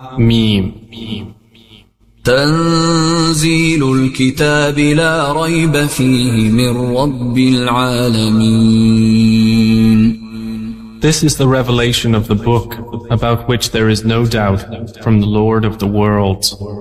ميم. تنزيل الكتاب لا ريب فيه من رب العالمين. This is the revelation of the book, about which there is no doubt, from the Lord of the worlds.